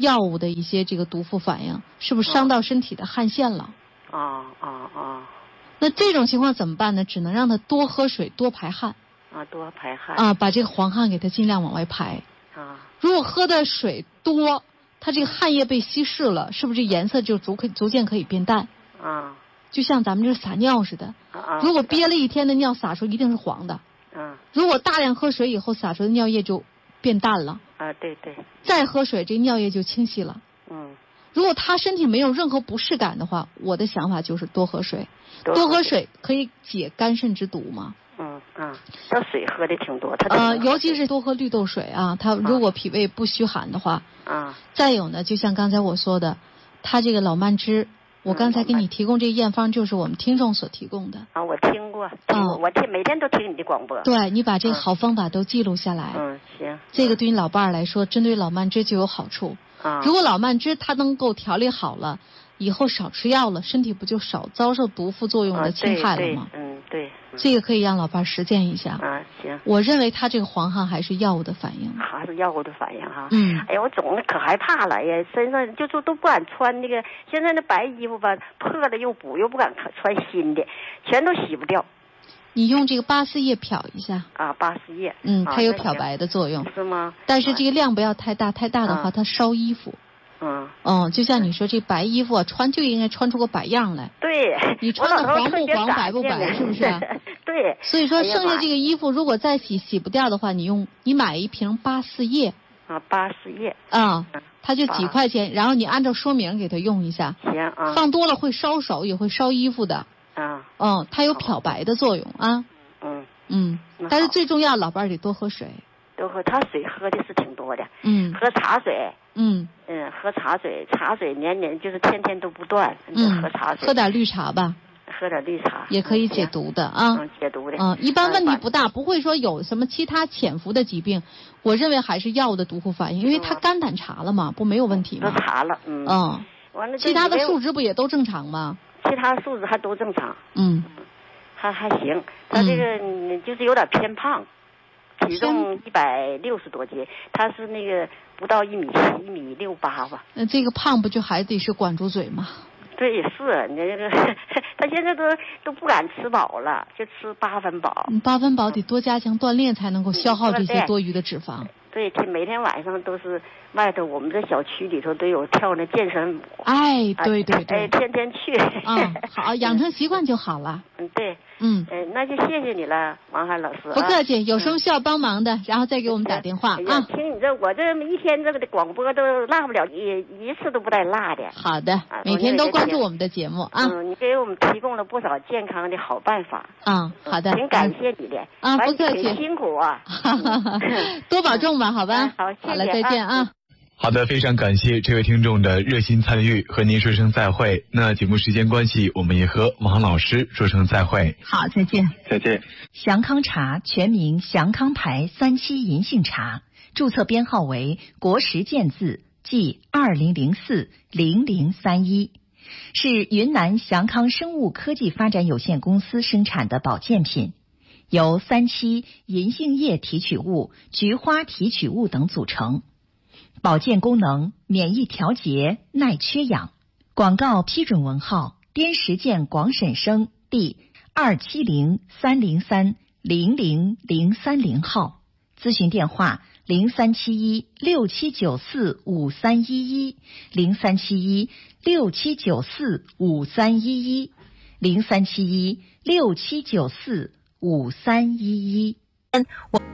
药物的一些这个毒副反应，是不是伤到身体的汗腺了？那这种情况怎么办呢？只能让他多喝水，多排汗。 多排汗。 把这个黄汗给他尽量往外排。如果喝的水多，他这个汗液被稀释了，是不是颜色就逐渐可以变淡？就像咱们这撒尿似的。如果憋了一天的尿撒出一定是黄的。如果大量喝水以后撒出的尿液就变淡了。 对。 再喝水，这尿液就清晰了。如果他身体没有任何不适感的话，我的想法就是多喝水。多喝水可以解肝肾之毒嘛。 他水喝的挺多， 尤其是多喝绿豆水啊。他如果脾胃不虚寒的话。再有呢，就像刚才我说的，他这个老慢支。我刚才给你提供这个验方，就是我们听众所提供的。 我听过。我每天都听你的广播。 对，你把这个好方法都记录下来。 行。 这个对你老伴儿来说，针对老慢支就有好处。如果老慢支他能够调理好了，以后少吃药了，身体不就少遭受毒副作用的侵害了吗？ 对。 这个可以让老伴儿实践一下。 行。 我认为他这个黄汗还是药物的反应。 还是药物的反应哈。 哎呀，我总可害怕了呀，身上就都不敢穿那个，现在那白衣服吧，破了又补，又不敢穿新的，全都洗不掉。 你用这个八四叶漂一下。 八四叶。 它有漂白的作用。 是吗？ 但是这个量不要太大，太大的话它烧衣服。就像你说这白衣服穿就应该穿出个白样来。 对。 你穿的黄不黄，白不白，是不是？ 对。 所以说剩下这个衣服如果再洗不掉的话，你买一瓶八四叶。 八四叶。 它就几块钱，然后你按照说明给它用一下。 行。 放多了会烧手，也会烧衣服的。它有漂白的作用啊。但是最重要，老伴儿得多喝水。 多喝，他水喝的是挺多的。喝茶水。喝茶水，茶水年就是天天都不断。喝茶水。 喝点绿茶吧。 喝点绿茶也可以解毒的啊。 解毒的。 一般问题不大，不会说有什么其他潜伏的疾病。我认为还是药物的毒副反应，因为他肝胆查了嘛，不没有问题吗？ 都查了。完了。 其他的数值不也都正常吗？ 其他数值还都正常。还行，他这个就是有点偏胖。体重160多斤，他是那个不到1.68米吧。 那这个胖不就还得是管住嘴吗？ 对，是你这个，他现在都不敢吃饱了，就吃8分饱。 8分饱得多加强锻炼才能够消耗这些多余的脂肪。 对，每天晚上都是外头，我们这小区里头都有跳那健身舞。 对。 天天去。 好，养成习惯就好了。 对。那就谢谢你了，王涵老师。 不客气，有什么需要帮忙的，然后再给我们打电话啊。 听你我这一天这个的广播都落不了一次都不带落的。 好的，每天都关注我们的节目啊。 你给我们提供了不少健康的好办法。 好的。 挺感谢你的。 不客气。 挺辛苦啊。 多保重吧，好吧。 好，谢谢。 好了，再见啊。 好的，非常感谢这位听众的热心参与，和您说声再会。那节目时间关系，我们也和王老师说声再会。 好，再见。 再见。 祥康茶全名祥康牌3期银杏茶，注册编号为国时健字即20040031，是云南祥康生物科技发展有限公司生产的保健品，由3期银杏叶提取物、菊花提取物等组成。保健功能：免疫调节、耐缺氧。广告批准文号：滇石健广审生第27030300030号。咨询电话：037167945311 037167945311 037167945311。